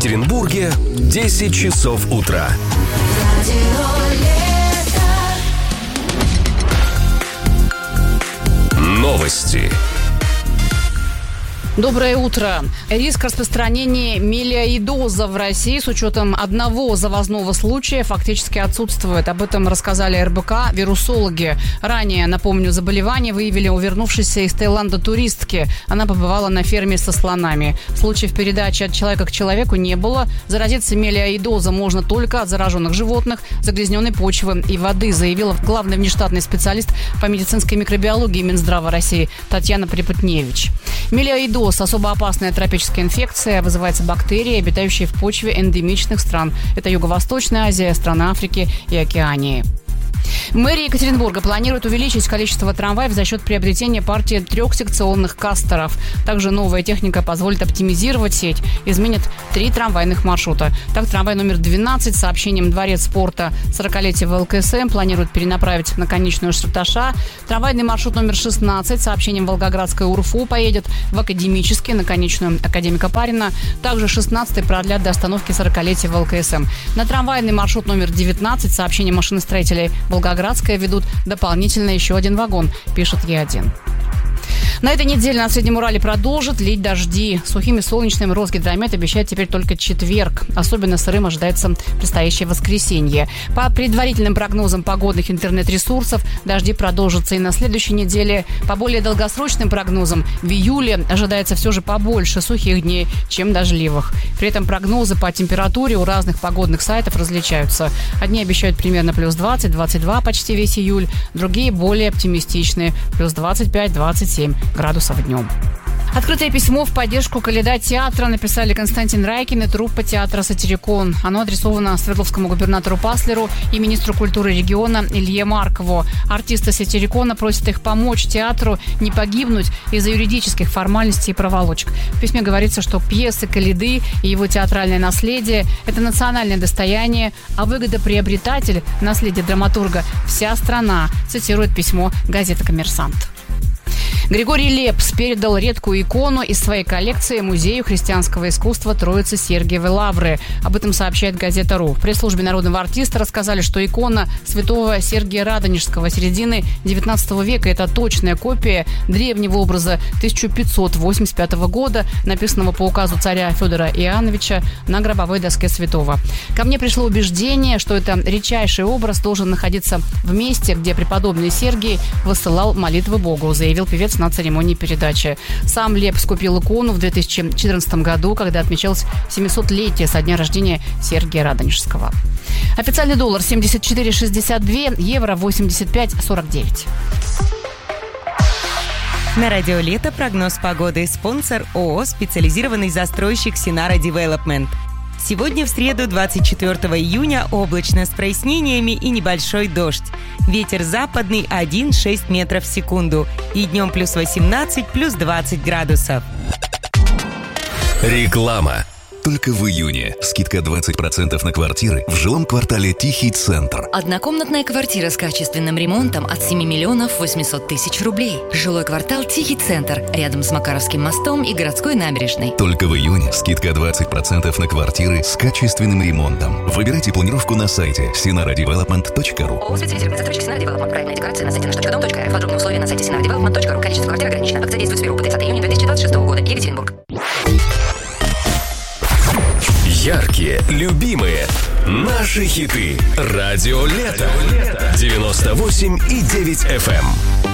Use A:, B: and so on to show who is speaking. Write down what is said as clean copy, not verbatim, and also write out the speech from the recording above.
A: Екатеринбурге 10 часов утра. Новости.
B: Доброе утро. Риск распространения мелиоидоза в России с учетом одного завозного случая фактически отсутствует. Об этом рассказали РБК вирусологи. Ранее, напомню, заболевание выявили у вернувшейся из Таиланда туристки. Она побывала на ферме со слонами. Случаев передачи от человека к человеку не было. Заразиться мелиоидозом можно только от зараженных животных, загрязненной почвы и воды, заявила главный внештатный специалист по медицинской микробиологии Минздрава России Татьяна Припутневич. Мелиоидоз – особо опасная тропическая инфекция, вызывается бактерией, обитающей в почве эндемичных стран. Это Юго-Восточная Азия, страны Африки и Океании. Мэрия Екатеринбурга планирует увеличить количество трамваев за счет приобретения партии трехсекционных кастеров. Также новая техника позволит оптимизировать сеть, изменит 3 трамвайных маршрута. Так, трамвай номер 12 с сообщением «Дворец спорта» 40-летие ВЛКСМ планируют перенаправить на конечную Шарташа. Трамвайный маршрут номер 16 с сообщением «Волгоградская УРФУ» поедет в Академический на конечную Академика Парина. Также 16-й продлят до остановки 40-летия ВЛКСМ. На трамвайный маршрут номер 19 с сообщением машиностроителей «Волгоградская» ведут дополнительно еще один вагон, пишет Е1. На этой неделе на Среднем Урале продолжат лить дожди. Сухим и солнечным Росгидромет обещает теперь только четверг. Особенно сырым ожидается предстоящее воскресенье. По предварительным прогнозам погодных интернет-ресурсов, дожди продолжатся и на следующей неделе. По более долгосрочным прогнозам, в июле ожидается все же побольше сухих дней, чем дождливых. При этом прогнозы по температуре у разных погодных сайтов различаются. Одни обещают примерно плюс 20-22 почти весь июль, другие более оптимистичные, плюс 25-27 градусов днем. Открытое письмо в поддержку Коляда театра написали Константин Райкин и труппа театра «Сатирикон». Оно адресовано Свердловскому губернатору Паслеру и министру культуры региона Илье Маркову. Артисты «Сатирикона» просят их помочь театру не погибнуть из-за юридических формальностей и проволочек. В письме говорится, что пьесы Коляды и его театральное наследие – это национальное достояние, а выгодоприобретатель – наследие драматурга – вся страна, цитирует письмо газета «Коммерсант». Григорий Лепс передал редкую икону из своей коллекции Музею христианского искусства Троицы Сергиевой Лавры. Об этом сообщает газета «Ру». В пресс-службе народного артиста рассказали, что икона святого Сергия Радонежского середины XIX века – это точная копия древнего образа 1585 года, написанного по указу царя Федора Иоанновича на гробовой доске святого. Ко мне пришло убеждение, что это редчайший образ должен находиться в месте, где преподобный Сергий высылал молитвы Богу, заявил певец на церемонии передачи. Сам Лепс купил икону в 2014 году, когда отмечалось 700-летие со дня рождения Сергия Радонежского. Официальный доллар 74,62, евро 85,49.
C: На радио «Лето» прогноз погоды. Спонсор ООО «Специализированный застройщик Синара Девелопмент». Сегодня в среду, 24 июня, облачно с прояснениями и небольшой дождь. Ветер западный 1,6 метров в секунду. И днем плюс 18, плюс 20 градусов.
A: Реклама. Только в июне скидка 20% на квартиры в жилом квартале «Тихий центр».
D: Однокомнатная квартира с качественным ремонтом от 7 миллионов 800 тысяч рублей. Жилой квартал «Тихий центр» рядом с Макаровским мостом и городской набережной.
A: Только в июне скидка 20% на квартиры с качественным ремонтом. Выбирайте планировку на сайте sinaradevelopment.ru.
D: ООО «Специализированный застройщик Синара Девелопмент». Проектная декларация на сайте nаш.дом.рф. Подробные условия на сайте sinaradevelopment.ru. Количество квартир ограничено. Акция действует с 1 по 30 июня 2026 года. Екатеринбург.
A: Яркие, любимые, наши хиты. Радио «Лето». 98,9 FM.